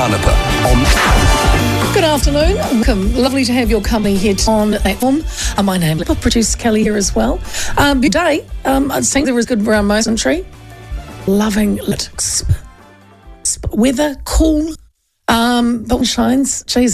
Barnaba on... Good afternoon. Welcome. Lovely to have your company here on the platform. My name is producer Kelly here as well. Today, I think there was good around Mason Tree. Loving it. Weather, cool, but shines. Geez,